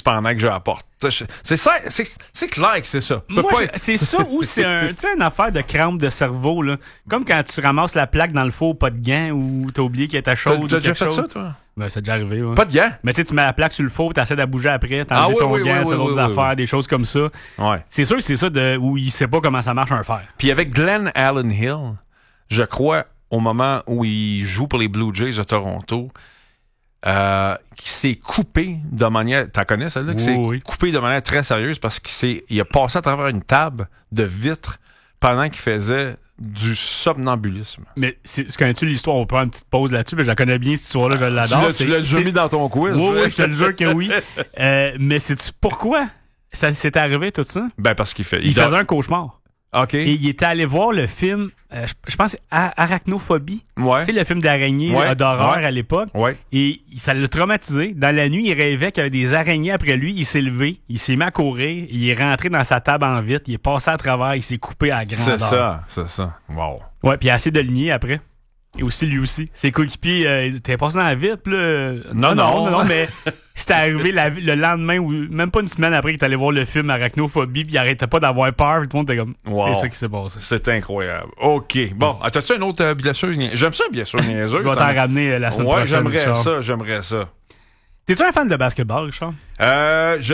pendant que je apporte. C'est ça, c'est clair que c'est ça. C'est ça ou c'est une affaire de crampe de cerveau, là. Comme quand tu ramasses la plaque dans le four, pas de gants, ou t'as oublié qu'elle était chaude. T'as déjà fait ça, toi? Ben, c'est déjà arrivé, ouais. Pas de gants? Mais tu sais, tu mets la plaque sur le four, t'essaies de bouger après, t'enlèves ton gant, d'autres affaires, des choses comme ça. Ouais. C'est sûr que c'est ça où il sait pas comment ça marche un fer. Puis avec Glenn Allen Hill, je crois, au moment où il joue pour les Blue Jays de Toronto, qui s'est coupé de manière... T'en connais celle-là? Qui s'est coupé de manière très sérieuse parce qu'il a passé à travers une table de vitre pendant qu'il faisait du somnambulisme. Mais connais-tu l'histoire? On peut faire une petite pause là-dessus, mais je la connais bien, cette histoire-là, je l'adore. Tu l'as déjà mis dans ton quiz. Oui, je te le jure que oui. Mais sais-tu pourquoi ça s'est arrivé, tout ça? Ben, parce qu'il faisait un cauchemar. OK. Et il était allé voir le film, je pense, Arachnophobie. Ouais. Tu sais, le film d'araignée d'horreur à l'époque. Ouais. Et ça l'a traumatisé. Dans la nuit, il rêvait qu'il y avait des araignées après lui. Il s'est levé, il s'est mis à courir, il est rentré dans sa table en vitre, il est passé à travers, il s'est coupé à grandeur. C'est ça. Wow. Ouais, puis il a essayé de le nier après. Et aussi, lui aussi. Ses coéquipiers, t'es passé dans la vitre, puis là... Non, mais c'était arrivé le lendemain, ou même pas une semaine après qu'il est allé voir le film Arachnophobie, puis il arrêtait pas d'avoir peur, puis tout le monde était comme... Wow. C'est ça qui s'est passé. C'est incroyable. OK. Bon, t'as-tu une autre blessure? J'aime ça, bien sûr, niaiseuse. Je vais t'en ramener la semaine prochaine, Richard. J'aimerais ça. T'es-tu un fan de basketball, Richard? Je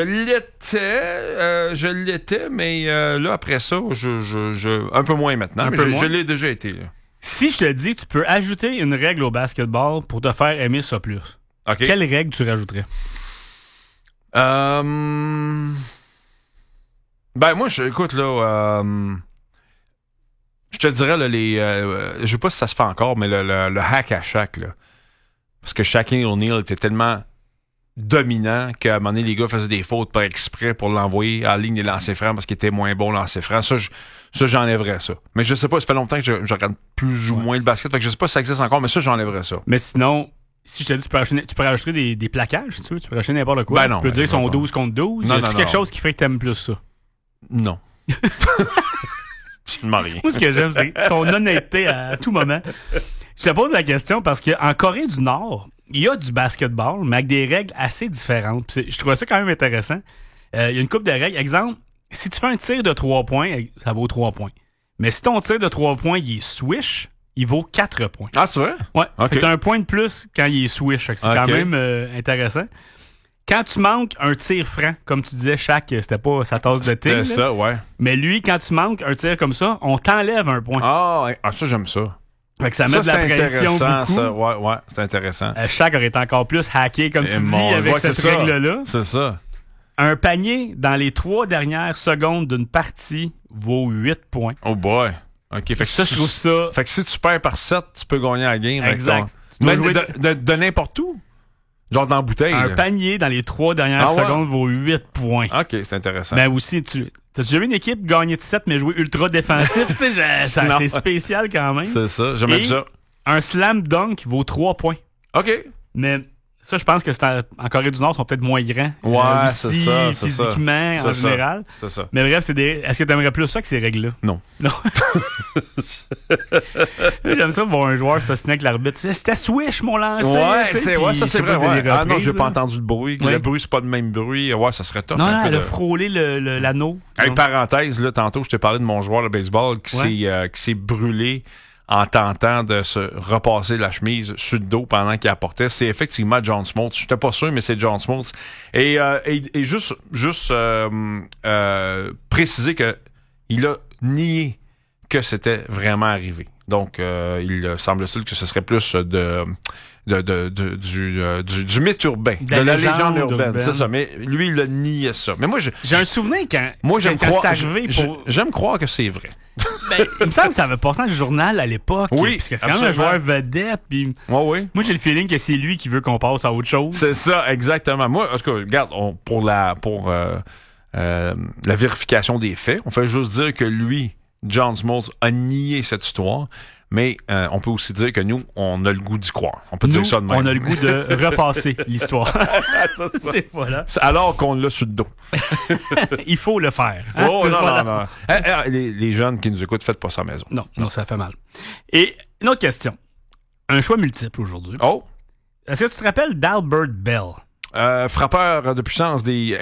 l'étais, mais là, après ça, un peu moins maintenant. Je l'ai déjà été, là. Si je te dis, tu peux ajouter une règle au basketball pour te faire aimer ça plus. Okay. Quelle règle tu rajouterais? Ben, moi, écoute, là, je te dirais, là, je sais pas si ça se fait encore, mais le hack à Shaq, là. Parce que Shaquille O'Neal était tellement dominant qu'à un moment donné, les gars faisaient des fautes par exprès pour l'envoyer à la ligne des lancers francs parce qu'il était moins bon lancer franc. Ça, j'enlèverais ça. Mais je sais pas, ça fait longtemps que je regarde plus ou moins le basket, fait que je sais pas si ça existe encore, mais ça, j'enlèverais ça. Mais sinon, si je te dis, tu peux rajouter des plaquages, si tu veux. Tu peux rajouter n'importe quoi. Ben non, tu peux dire qu'ils sont 12 contre 12. Non, quelque chose qui ferait que t'aimes plus ça? Non. Absolument rien. Moi, ce que j'aime, c'est ton honnêteté à tout moment. Je te pose la question parce qu'en Corée du Nord, il y a du basketball, mais avec des règles assez différentes. Je trouvais ça quand même intéressant. Il y a une couple de règles. Exemple, si tu fais un tir de 3 points, ça vaut 3 points. Mais si ton tir de 3 points, il est swish, il vaut 4 points. Ah, c'est vrai? Ouais. Okay. Fait que t'as un point de plus quand il est swish. Fait que c'est quand même intéressant. Quand tu manques un tir franc, comme tu disais, c'était pas sa tasse de thé. C'était ça, ouais. Mais lui, quand tu manques un tir comme ça, on t'enlève un point. Ah, ça, j'aime ça. Fait que ça met de la pression beaucoup. Ça. Ouais, c'est intéressant. Shaq aurait été encore plus hacké, comme tu dis, avec cette règle-là. C'est ça. Un panier dans les 3 dernières secondes d'une partie vaut 8 points. Oh boy. OK. Fait que ça, je trouve ça... Fait que si tu perds par 7, tu peux gagner la game. Exact. Mais de n'importe où? Genre dans la bouteille. Un panier dans les 3 dernières secondes vaut 8 points. OK, c'est intéressant. Mais aussi, t'as-tu jamais une équipe gagner de 7 mais jouer ultra défensif? Tu sais, c'est spécial quand même. C'est ça, j'aime ça. Un slam dunk vaut 3 points. OK. Mais ça, je pense que en Corée du Nord, ils sont peut-être moins grands. Ouais, aussi, c'est ça. physiquement, en général. C'est ça. Mais bref, est-ce que tu aimerais plus ça que ces règles-là? Non. J'aime ça voir un joueur s'assiner avec l'arbitre. C'était swish, mon lancer. Ça, c'est vrai. Ouais. Ah non, j'ai pas entendu le bruit. Oui. Le bruit, c'est pas le même bruit. Ouais, ça serait tough. Non, elle a frôlé l'anneau. Parenthèse, là, tantôt, je t'ai parlé de mon joueur de baseball qui s'est brûlé en tentant de se repasser la chemise sur le dos pendant qu'il apportait. C'est effectivement John Smoltz. Je n'étais pas sûr, mais c'est John Smoltz. Et juste préciser qu'il a nié que c'était vraiment arrivé. Donc, il semble-t-il que ce serait plus du mythe urbain, de la légende urbaine. C'est ça. Mais lui, il a nié ça. Mais moi, j'ai un souvenir quand c'est arrivé. J'aime croire que c'est vrai. Ben, il me semble que ça avait passé dans le journal à l'époque. Oui, parce que c'est quand même un joueur vedette. Puis oui. Moi, j'ai le feeling que c'est lui qui veut qu'on passe à autre chose. C'est ça, exactement. Moi, en tout cas, regarde, pour la vérification des faits, on fait juste dire que lui, John Smoltz, a nié cette histoire. Mais on peut aussi dire que nous, on a le goût d'y croire. On peut dire ça de même. On a le goût de repasser l'histoire. C'est voilà. Alors qu'on l'a sur le dos. Il faut le faire. Hein? Oh non. Les jeunes qui nous écoutent, faites pas ça à la maison. Non, ça fait mal. Et une autre question. Un choix multiple aujourd'hui. Oh! Est-ce que tu te rappelles d'Albert Bell? Frappeur de puissance des